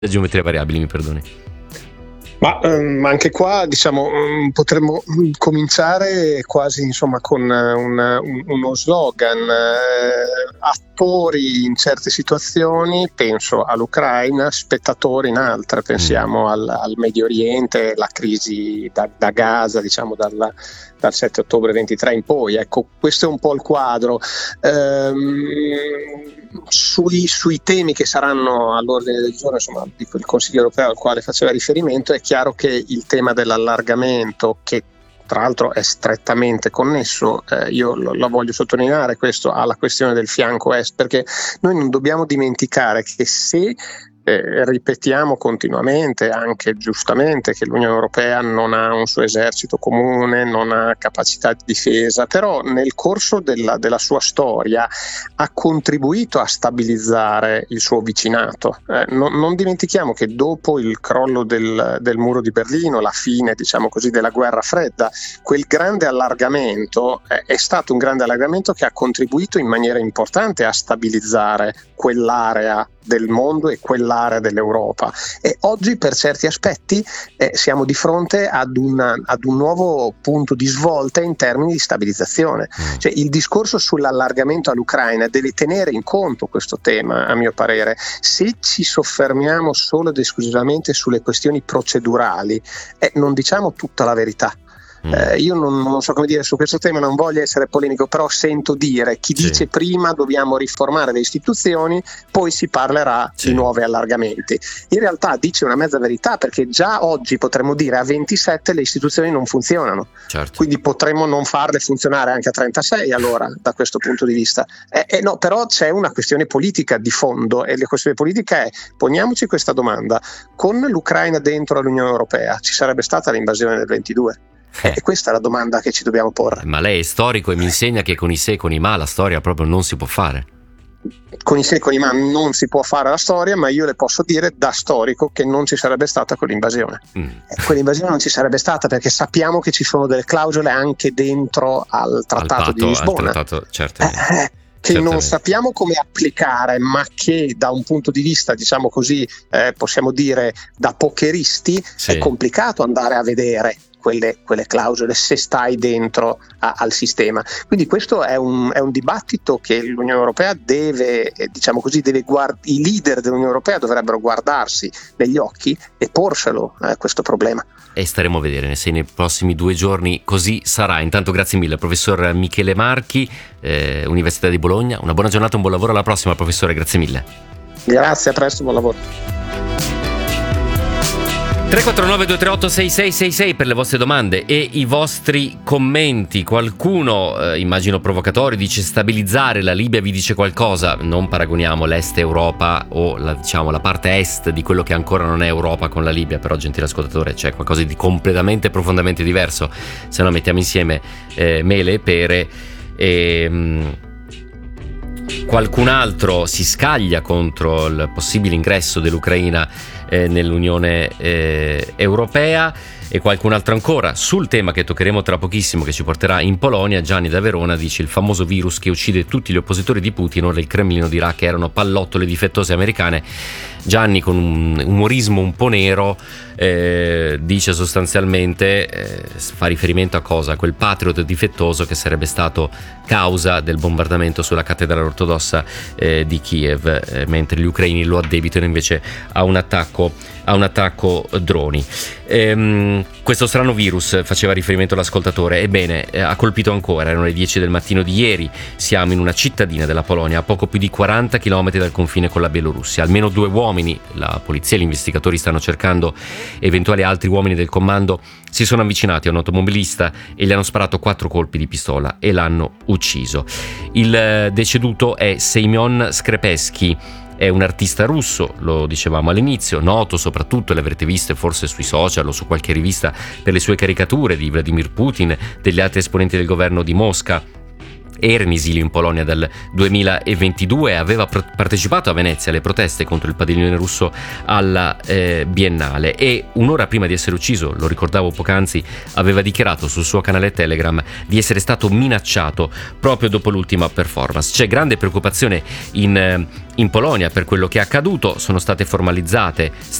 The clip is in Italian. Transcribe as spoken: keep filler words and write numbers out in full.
geometria variabili, mi perdoni. Ma um, anche qua diciamo um, potremmo cominciare quasi insomma con uh, un, un, uno slogan, uh, attori in certe situazioni, penso all'Ucraina, spettatori in altre, pensiamo mm. al, al Medio Oriente, la crisi da, da Gaza, diciamo dal, dal sette ottobre ventitré in poi. Ecco, questo è un po' il quadro. Um, sui, sui temi che saranno all'ordine del giorno, insomma, il Consiglio europeo al quale faceva riferimento, è chiaro che il tema dell'allargamento, che tra l'altro è strettamente connesso, eh, io lo, lo voglio sottolineare questo, alla questione del fianco est, perché noi non dobbiamo dimenticare che se Eh, ripetiamo continuamente, anche giustamente, che l'Unione Europea non ha un suo esercito comune, non ha capacità di difesa, però nel corso della, della sua storia ha contribuito a stabilizzare il suo vicinato. Eh, non, non dimentichiamo che dopo il crollo del, del muro di Berlino, la fine, diciamo così, della guerra fredda, quel grande allargamento eh, è stato un grande allargamento che ha contribuito in maniera importante a stabilizzare quell'area del mondo e quell'area dell'Europa, e oggi per certi aspetti eh, siamo di fronte ad, una, ad un nuovo punto di svolta in termini di stabilizzazione. Mm. Cioè, il discorso sull'allargamento all'Ucraina deve tenere in conto questo tema, a mio parere. Se ci soffermiamo solo ed esclusivamente sulle questioni procedurali, eh, non diciamo tutta la verità. Eh, io non, non so come dire su questo tema, non voglio essere polemico, però sento dire chi sì. dice prima dobbiamo riformare le istituzioni, poi si parlerà sì. di nuovi allargamenti. In realtà dice una mezza verità, perché già oggi potremmo dire a ventisette le istituzioni non funzionano, certo. quindi potremmo non farle funzionare anche a trentasei allora, da questo punto di vista. Eh, eh, no, però c'è una questione politica di fondo, e la questione politica è: poniamoci questa domanda, con l'Ucraina dentro l'Unione Europea ci sarebbe stata l'invasione del ventidue? Eh. E questa è la domanda che ci dobbiamo porre. Ma lei è storico e mi insegna che con i se e con i ma la storia proprio non si può fare. Con i se e con i ma non si può fare la storia, ma io le posso dire da storico che non ci sarebbe stata quell'invasione. Mm. Quell'invasione non ci sarebbe stata perché sappiamo che ci sono delle clausole anche dentro al Trattato al patto, di Lisbona. Al trattato, certamente. Eh, eh. che Certamente. non sappiamo come applicare, ma che da un punto di vista, diciamo così, eh, possiamo dire da pokeristi, sì. è complicato andare a vedere quelle, quelle clausole se stai dentro a, al sistema. Quindi questo è un, è un dibattito che l'Unione Europea deve, eh, diciamo così, deve guard- i leader dell'Unione Europea dovrebbero guardarsi negli occhi e porselo eh, questo problema. E staremo a vedere se nei prossimi due giorni così sarà. Intanto grazie mille professor Michele Marchi, eh, Università di Bologna. Una buona giornata, un buon lavoro, alla prossima professore, grazie mille. Grazie, a presto, buon lavoro. tre quattro nove due tre otto sei sei sei sei per le vostre domande e i vostri commenti. Qualcuno, eh, immagino provocatorio, dice: stabilizzare la Libia vi dice qualcosa? Non paragoniamo l'est Europa o la, diciamo la parte est di quello che ancora non è Europa con la Libia, però gentile ascoltatore c'è qualcosa di completamente profondamente diverso, se no mettiamo insieme eh, mele e pere. E mh, qualcun altro si scaglia contro il possibile ingresso dell'Ucraina eh, nell'Unione eh, Europea, e qualcun altro ancora sul tema che toccheremo tra pochissimo, che ci porterà in Polonia. Gianni da Verona dice: il famoso virus che uccide tutti gli oppositori di Putin, ora il Cremlino dirà che erano pallottole difettose americane. Gianni, con un umorismo un po' nero, eh, dice sostanzialmente, eh, fa riferimento a cosa? Quel patriot difettoso che sarebbe stato causa del bombardamento sulla cattedrale ortodossa eh, di Kiev, eh, mentre gli ucraini lo addebitano invece a un attacco a un attacco droni. Ehm, questo strano virus, faceva riferimento l'ascoltatore, ebbene eh, ha colpito ancora, erano le dieci del mattino di ieri, siamo in una cittadina della Polonia a poco più di quaranta chilometri dal confine con la Bielorussia. Almeno due uomini, la polizia e gli investigatori stanno cercando eventuali altri uomini del comando, si sono avvicinati a un automobilista e gli hanno sparato quattro colpi di pistola e l'hanno ucciso. Il deceduto è Semyon Skrepesky. È un artista russo, lo dicevamo all'inizio, noto soprattutto, le avrete viste forse sui social o su qualche rivista, per le sue caricature di Vladimir Putin, degli altri esponenti del governo di Mosca. era in esilio in Polonia dal duemilaventidue, aveva pro- partecipato a Venezia alle proteste contro il padiglione russo alla eh, Biennale, e un'ora prima di essere ucciso, lo ricordavo poc'anzi, aveva dichiarato sul suo canale Telegram di essere stato minacciato proprio dopo l'ultima performance. C'è grande preoccupazione in, in Polonia per quello che è accaduto, sono state formalizzate